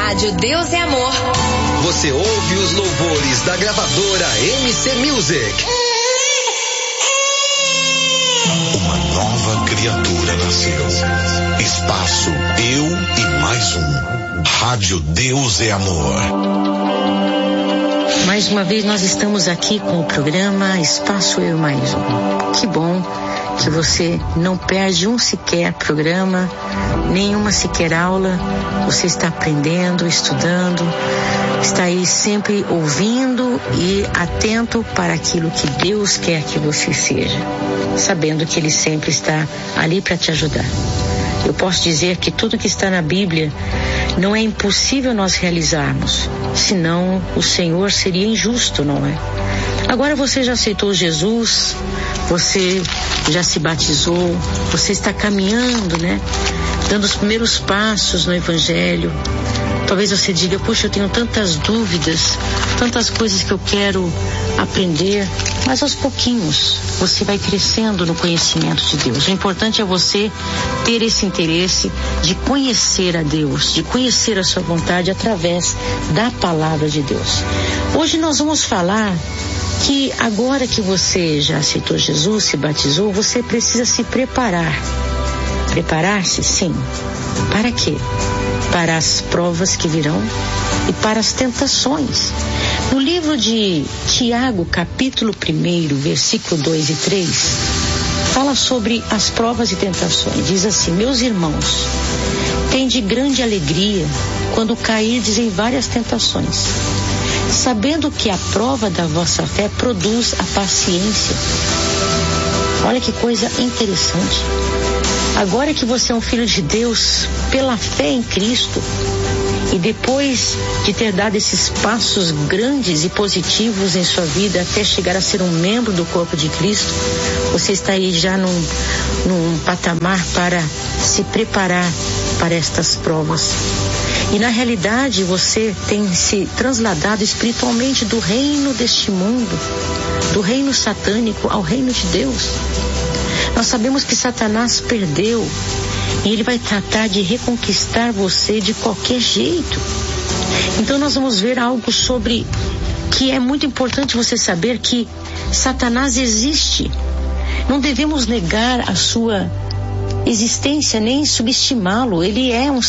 Rádio Deus é Amor. Você ouve os louvores da gravadora MC Music. Uma nova criatura nasceu. Espaço Eu e Mais Um. Rádio Deus é Amor. Mais uma vez nós estamos aqui com o programa Espaço Eu e Mais Um. Que bom que você não perde um sequer programa, nenhuma sequer aula. Você está aprendendo, estudando, está aí sempre ouvindo e atento para aquilo que Deus quer que você seja, sabendo que Ele sempre está ali para te ajudar. Eu posso dizer que tudo que está na Bíblia não é impossível nós realizarmos, senão o Senhor seria injusto, não é? Agora você já aceitou Jesus, você já se batizou, você está caminhando, né? Dando os primeiros passos no Evangelho. Talvez você diga, puxa, eu tenho tantas dúvidas, tantas coisas que eu quero aprender, mas aos pouquinhos você vai crescendo no conhecimento de Deus. O importante é você ter esse interesse de conhecer a Deus, de conhecer a sua vontade através da palavra de Deus. Hoje nós vamos falar que agora que você já aceitou Jesus, se batizou, você precisa se preparar. Preparar-se, sim. Para quê? Para as provas que virão e para as tentações. No livro de Tiago, capítulo 1, versículo 2 e 3, fala sobre as provas e tentações. Diz assim: meus irmãos, tende grande alegria quando cairdes em várias tentações, sabendo que a prova da vossa fé produz a paciência. Olha que coisa interessante. Agora que você é um filho de Deus, pela fé em Cristo, e depois de ter dado esses passos grandes e positivos em sua vida até chegar a ser um membro do corpo de Cristo, você está aí já num patamar para se preparar para estas provas. E na realidade você tem se trasladado espiritualmente do reino deste mundo, do reino satânico ao reino de Deus. Nós sabemos que Satanás perdeu e ele vai tratar de reconquistar você de qualquer jeito. Então nós vamos ver algo sobre que é muito importante você saber, que Satanás existe. Não devemos negar a sua existência nem subestimá-lo. Ele é um